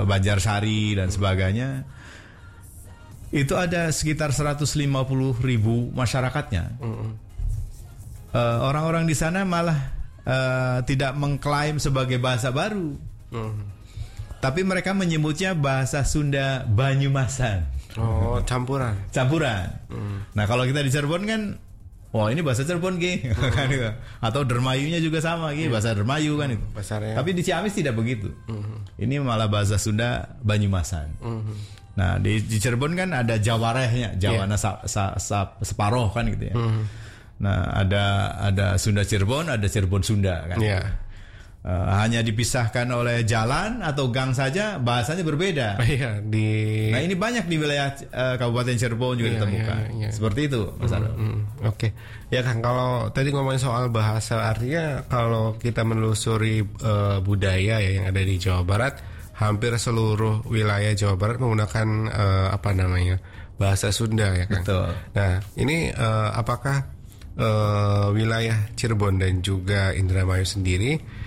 Banjarsari dan sebagainya, itu ada sekitar 150.000 masyarakatnya. Orang-orang di sana malah tidak mengklaim sebagai bahasa baru, tapi mereka menyebutnya bahasa Sunda Banyumasan. Oh, campuran. Nah, kalau kita di Cirebon kan, wah ini bahasa Cirebon kan gitu. Atau Dermayunya juga sama bahasa Dermayu kan itu. Pasarnya. Tapi di Ciamis tidak begitu. Ini malah bahasa Sunda Banyumasan. Nah, di Cirebon kan ada Jawarehnya, Jawana separoh kan gitu ya. Nah, ada Sunda Cirebon, ada Cirebon Sunda kan. Hanya dipisahkan oleh jalan atau gang saja, bahasanya berbeda. Nah, ini banyak di wilayah Kabupaten Cirebon juga ditemukan. Seperti itu, Mas Ardo. Oke. Ya kan, kalau tadi ngomongin soal bahasa, artinya kalau kita menelusuri budaya yang ada di Jawa Barat, hampir seluruh wilayah Jawa Barat menggunakan bahasa Sunda ya kan. Betul. Nah, ini apakah wilayah Cirebon dan juga Indramayu sendiri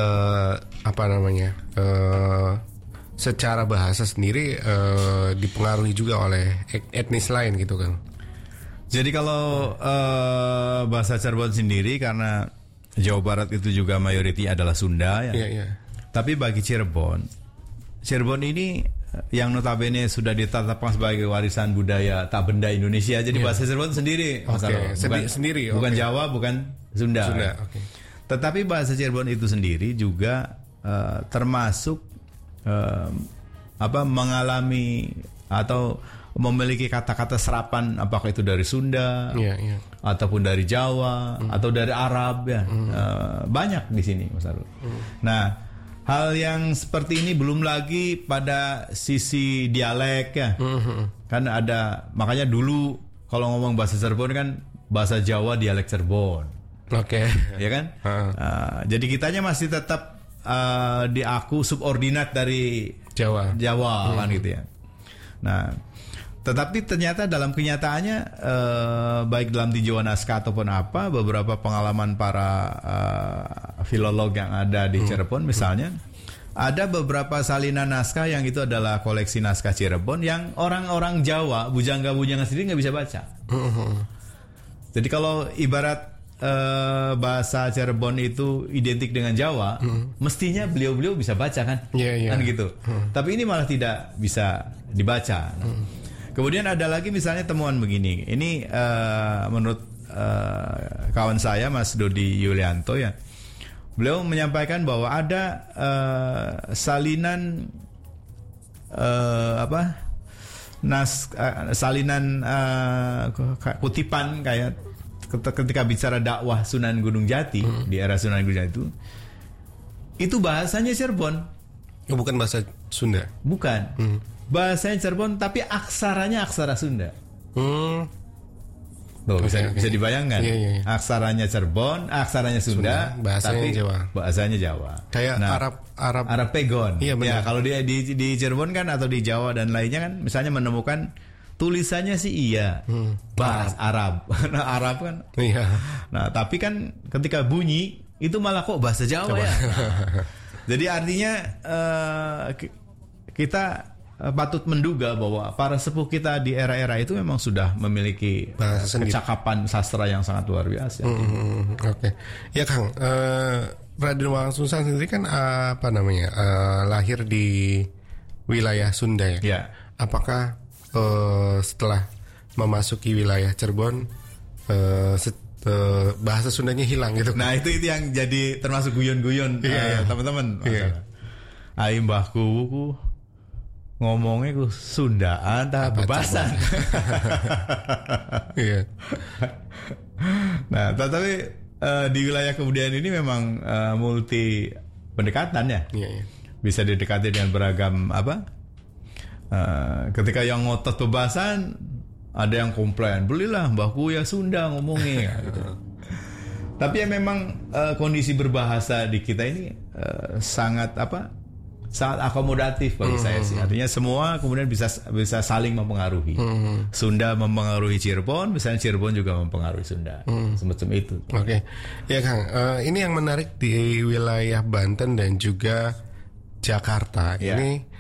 secara bahasa sendiri dipengaruhi juga oleh etnis lain gitu kan? Jadi kalau bahasa Cirebon sendiri, karena Jawa Barat itu juga mayoriti adalah Sunda ya. Tapi bagi Cirebon ini yang notabene sudah ditetapkan sebagai warisan budaya tak benda Indonesia. Jadi bahasa Cirebon sendiri, bukan Jawa, bukan Sunda. Tetapi bahasa Cirebon itu sendiri juga termasuk mengalami atau memiliki kata-kata serapan, apakah itu dari Sunda ataupun dari Jawa atau dari Arab ya. Banyak di sini, Mas Arul. Nah, hal yang seperti ini belum lagi pada sisi dialek ya. Kan ada, makanya dulu kalau ngomong bahasa Cirebon kan bahasa Jawa dialek Cirebon. Ya kan? Jadi kitanya masih tetap diaku subordinat dari Jawa kan gitu ya. Nah, tetapi ternyata dalam kenyataannya baik dalam tinjauan naskah ataupun apa, beberapa pengalaman para filolog yang ada di Cirebon misalnya, ada beberapa salinan naskah yang itu adalah koleksi naskah Cirebon yang orang-orang Jawa, bujangga-bujangga sendiri nggak bisa baca. Jadi kalau ibarat bahasa Cirebon itu identik dengan Jawa, mestinya beliau-beliau bisa baca kan? Kan gitu. Tapi ini malah tidak bisa dibaca. Kemudian ada lagi misalnya temuan begini. Ini menurut kawan saya Mas Dodi Yulianto ya. Beliau menyampaikan bahwa ada salinan salinan kutipan kayak ketika bicara dakwah Sunan Gunung Jati di era Sunan Gunung Jati itu bahasanya Cirebon. Bukan bahasa Sunda. Bukan. Bahasanya Cirebon tapi aksaranya aksara Sunda. Bisa dibayangkan. Aksaranya Cirebon, aksaranya Sunda, bahasanya tapi Jawa. Bahasanya Jawa. Kayak Arab Pegon. Iya, ya, kalau di Cirebon kan atau di Jawa dan lainnya kan misalnya menemukan tulisannya sih bahasa Arab. Nah, Arab kan. Nah, tapi kan ketika bunyi itu malah kok bahasa Jawa ya. Nah, jadi artinya kita patut menduga bahwa para sepuh kita di era-era itu memang sudah memiliki kecakapan sastra yang sangat luar biasa. Ya Kang, Raden Walangsungsang sendiri kan lahir di wilayah Sunda ya. Apakah setelah memasuki wilayah Cirebon bahasa Sundanya hilang gitu? Nah itu yang jadi termasuk guyon-guyon teman-teman. Aing mbahku ngomongnya ku Sundaan tak bebasan. Nah tapi di wilayah kemudian ini memang multi pendekatan ya. Bisa didekati dengan beragam ketika yang ngotot bebasan, ada yang komplain, belilah mbahku ya Sunda ngomongnya. Gitu. Tapi ya memang kondisi berbahasa di kita ini sangat akomodatif bagi saya sih. Artinya semua kemudian bisa saling mempengaruhi. Sunda mempengaruhi Cirebon, misalnya Cirebon juga mempengaruhi Sunda. Semacam itu. Ya Kang, ini yang menarik di wilayah Banten dan juga Jakarta. Ini